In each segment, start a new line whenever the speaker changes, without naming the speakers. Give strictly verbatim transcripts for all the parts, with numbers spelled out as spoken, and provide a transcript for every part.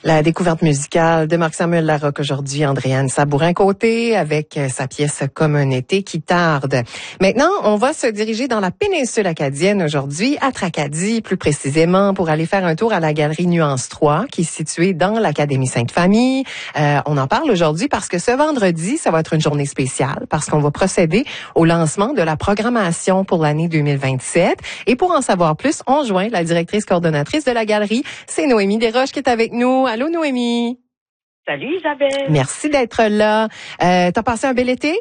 La découverte musicale de Marc-Samuel Larocque aujourd'hui, Andréane Sabourin-Côté avec sa pièce « Comme un été qui tarde ». Maintenant, on va se diriger dans la péninsule acadienne aujourd'hui, à Tracadie plus précisément, pour aller faire un tour à la galerie Nuance trois qui est située dans l'Académie Sainte-Famille. Euh, on en parle aujourd'hui parce que ce vendredi, ça va être une journée spéciale parce qu'on va procéder au lancement de la programmation pour l'année deux mille vingt-sept. Et pour en savoir plus, on joint la directrice coordonnatrice de la galerie, c'est Noémie Desroches qui est avec nous. Allô, Noémie.
Salut, Isabelle.
Merci d'être là. Euh, t'as passé un bel été?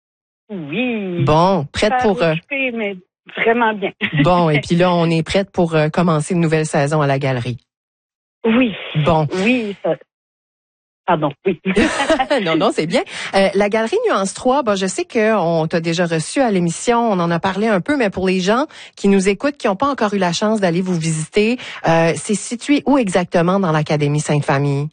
Oui.
Bon, prête
Pas
pour...
occupée, mais vraiment bien.
Bon, et puis là, on est prête pour euh, commencer une nouvelle saison à la galerie.
Oui.
Bon.
Oui, ça... Pardon, oui.
non, non, c'est bien. Euh, la galerie Nuance trois, bon, je sais qu'on t'a déjà reçu à l'émission, on en a parlé un peu, mais pour les gens qui nous écoutent, qui n'ont pas encore eu la chance d'aller vous visiter, euh, c'est situé où exactement dans l'Académie Sainte-Famille?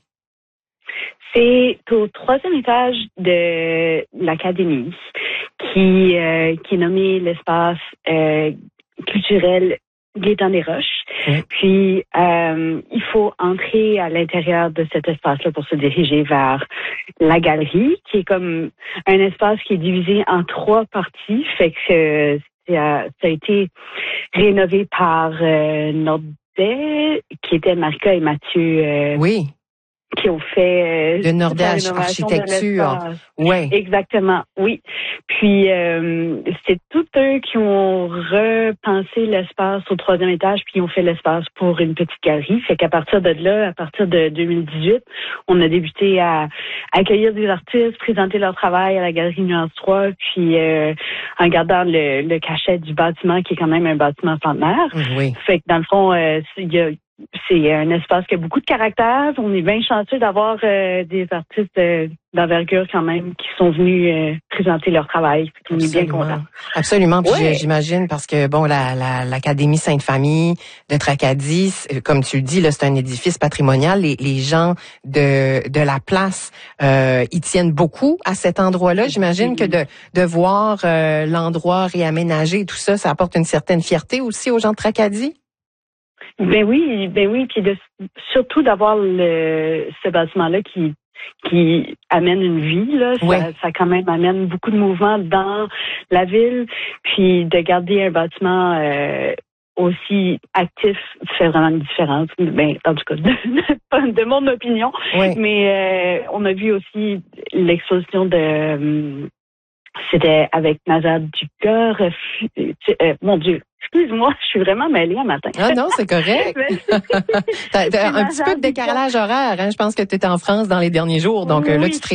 C'est au troisième étage de l'Académie, qui, euh, qui est nommé l'espace euh, culturel Gaétan des Roches.
Oui.
Puis, euh, il faut entrer à l'intérieur de cet espace-là pour se diriger vers la galerie, qui est comme un espace qui est divisé en trois parties. Fait que ça, ça a été rénové par euh, Nordet, qui était Marika et Mathieu. Euh,
Oui.
Qui ont fait euh,
de Nordet Architecture. Oui.
Exactement, oui. Puis euh, c'est tous eux qui ont repensé l'espace au troisième étage, puis ils ont fait l'espace pour une petite galerie. Fait qu'à partir de là, à partir de deux mille dix-huit, on a débuté à accueillir des artistes, présenter leur travail à la galerie Nuance trois, puis euh, en gardant le, le cachet du bâtiment, qui est quand même un bâtiment centenaire.
Oui.
Fait que dans le fond, euh, il y a c'est un espace qui a beaucoup de caractère. On est bien chanceux d'avoir euh, des artistes euh, d'envergure quand même qui sont venus euh, présenter leur travail. On est bien contents.
Absolument. Puis
ouais.
J'imagine parce que bon, la, la l'Académie Sainte-Famille de Tracadie, comme tu le dis, là, c'est un édifice patrimonial. Les, les gens de de la place, euh, ils tiennent beaucoup à cet endroit-là. J'imagine mmh. que de de voir euh, l'endroit réaménagé et tout ça, ça apporte une certaine fierté aussi aux gens de Tracadie.
Ben oui, ben oui, puis de, surtout d'avoir le ce bâtiment-là qui qui amène une vie, là,
oui.
ça, ça quand même amène beaucoup de mouvement dans la ville, puis de garder un bâtiment euh, aussi actif fait vraiment une différence. Ben, en tout cas, de, de mon opinion.
Oui.
Mais euh, on a vu aussi l'exposition de euh, c'était avec Nazad Ducor. Euh, mon Dieu. Excuse-moi, je suis vraiment mêlée un matin.
Ah non, c'est correct. t'as, t'as un petit peu de décalage horaire. Hein? Je pense que tu étais en France dans les derniers jours, donc oui. là, tu te